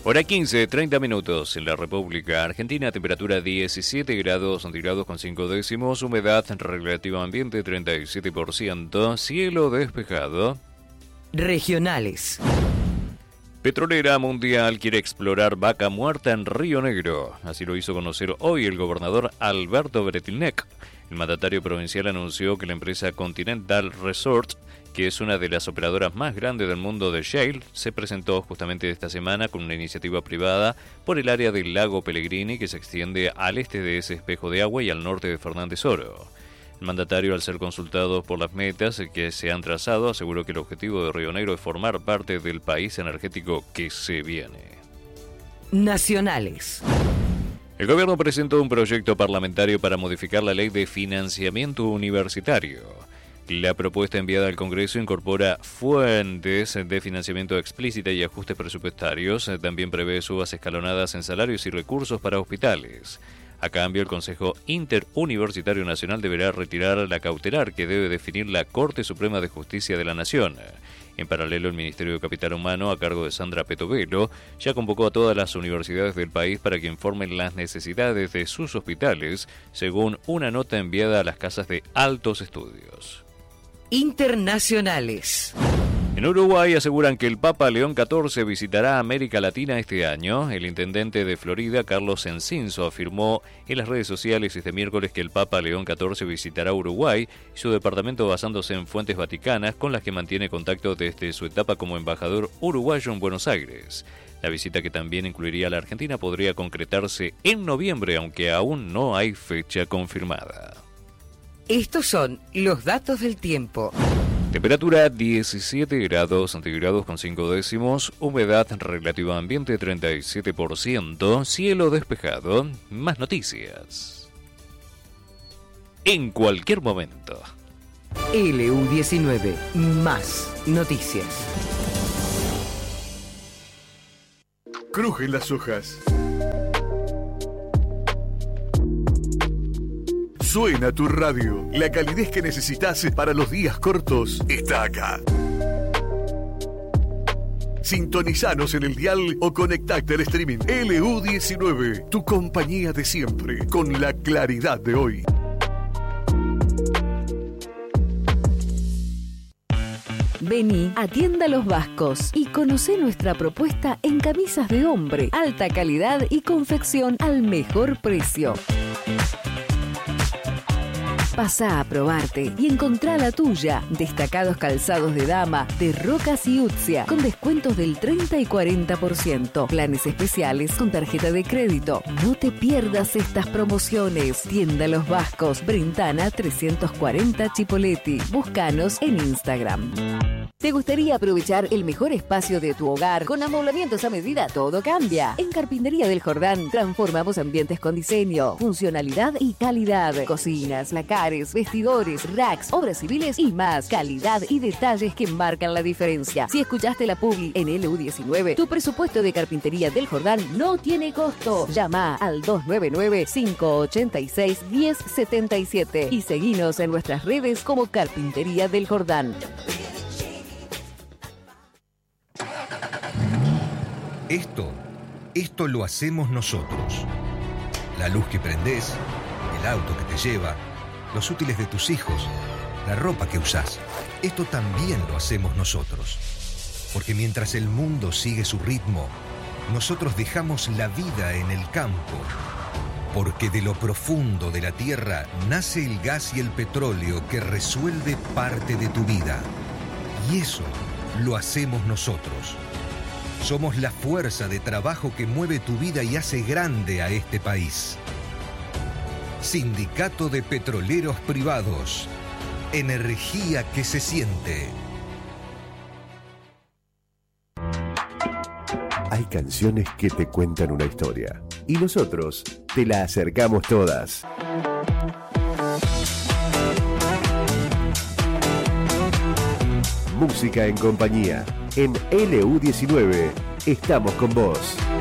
Hora 15, 30 minutos en la República Argentina, temperatura 17 grados centígrados con 5 décimos, humedad relativa ambiente 37%, cielo despejado. Regionales. Petrolera Mundial quiere explorar vaca muerta en Río Negro. Así lo hizo conocer hoy el gobernador Alberto Bretilnec. El mandatario provincial anunció que la empresa Continental Resorts, que es una de las operadoras más grandes del mundo de shale, se presentó justamente esta semana con una iniciativa privada por el área del lago Pellegrini que se extiende al este de ese espejo de agua y al norte de Fernández Oro. El mandatario, al ser consultado por las metas que se han trazado, aseguró que el objetivo de Río Negro es formar parte del país energético que se viene. Nacionales. El gobierno presentó un proyecto parlamentario para modificar la ley de financiamiento universitario. La propuesta enviada al Congreso incorpora fuentes de financiamiento explícita y ajustes presupuestarios. También prevé subas escalonadas en salarios y recursos para hospitales. A cambio, el Consejo Interuniversitario Nacional deberá retirar la cautelar que debe definir la Corte Suprema de Justicia de la Nación. En paralelo, el Ministerio de Capital Humano, a cargo de Sandra Petovelo, ya convocó a todas las universidades del país para que informen las necesidades de sus hospitales, según una nota enviada a las casas de altos estudios. Internacionales. En Uruguay aseguran que el Papa León XIV visitará América Latina este año. El intendente de Florida, Carlos Encinzo, afirmó en las redes sociales este miércoles que el Papa León XIV visitará Uruguay y su departamento basándose en fuentes vaticanas con las que mantiene contacto desde su etapa como embajador uruguayo en Buenos Aires. La visita, que también incluiría a la Argentina, podría concretarse en noviembre, aunque aún no hay fecha confirmada. Estos son los datos del tiempo. Temperatura 17 grados centígrados con 5 décimos, humedad relativa ambiente 37%, cielo despejado. Más noticias en cualquier momento. LU19, más noticias. Crujen las hojas. Suena tu radio. La calidez que necesitas para los días cortos está acá. Sintonizanos en el dial o conectate al streaming. LU19, tu compañía de siempre, con la claridad de hoy. Vení a Tienda Los Vascos y conocé nuestra propuesta en camisas de hombre, alta calidad y confección al mejor precio. Pasá a probarte y encontrá la tuya. Destacados calzados de dama, de Rocas y Utzia, con descuentos del 30 y 40%. Planes especiales con tarjeta de crédito. No te pierdas estas promociones. Tienda Los Vascos, Brentana 340 Chipoleti. Búscanos en Instagram. ¿Te gustaría aprovechar el mejor espacio de tu hogar con amoblamientos a medida? Todo cambia. En Carpintería del Jordán transformamos ambientes con diseño, funcionalidad y calidad. Cocinas, lacares, vestidores, racks, obras civiles y más. Calidad y detalles que marcan la diferencia. Si escuchaste la publi en LU19, tu presupuesto de Carpintería del Jordán no tiene costo. Llama al 299-586-1077 y seguinos en nuestras redes como Carpintería del Jordán. Esto lo hacemos nosotros. La luz que prendés, el auto que te lleva, los útiles de tus hijos, la ropa que usás. Esto también lo hacemos nosotros. Porque mientras el mundo sigue su ritmo, nosotros dejamos la vida en el campo. Porque de lo profundo de la tierra nace el gas y el petróleo que resuelve parte de tu vida. Y eso lo hacemos nosotros. Somos la fuerza de trabajo que mueve tu vida y hace grande a este país. Sindicato de Petroleros Privados. Energía que se siente. Hay canciones que te cuentan una historia y nosotros te la acercamos todas. Música en compañía. En LU19 estamos con vos.